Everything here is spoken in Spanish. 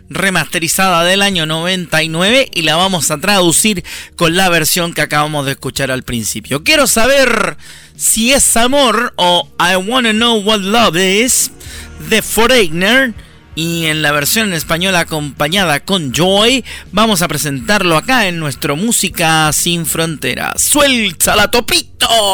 remasterizada del año 99 y la vamos a traducir con la versión que acabamos de escuchar al principio. Quiero saber si es amor o I Wanna Know What Love Is de Foreigner. Y en la versión en español acompañada con Joy, vamos a presentarlo acá en nuestro Música Sin Fronteras. ¡Suéltala, Topito!